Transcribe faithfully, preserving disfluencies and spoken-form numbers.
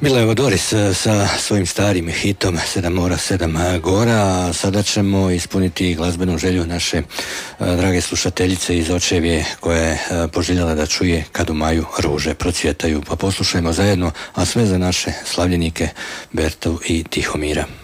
Bila je ovo Doris sa svojim starim hitom Sedam mora, sedam gora, a sada ćemo ispuniti glazbenu želju naše drage slušateljice iz Očevje koja je poželjela da čuje Kad u maju ruže procvjetaju. Pa poslušajmo zajedno, a sve za naše slavljenike Bertu i Tihomira.